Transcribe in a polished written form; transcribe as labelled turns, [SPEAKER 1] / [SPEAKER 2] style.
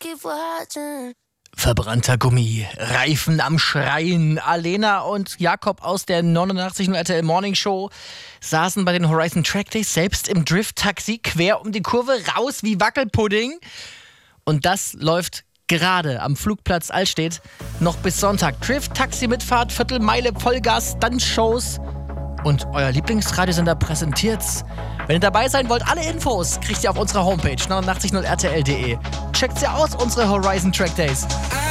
[SPEAKER 1] Verbrannter Gummi, Reifen am Schreien. Alena und Jakob aus der 89.0 RTL Morning Show saßen bei den Horizon Track Days selbst im Drift-Taxi quer um die Kurve raus wie Wackelpudding. Und das läuft gerade am Flugplatz Altstedt noch bis Sonntag. Drift-Taxi-Mitfahrt, Viertelmeile, Vollgas, Stunt-Shows. Und euer Lieblingsradiosender präsentiert's. Wenn ihr dabei sein wollt, alle Infos kriegt ihr auf unserer Homepage 89.0rtl.de. Checkt sie aus, unsere Horizon Track Days.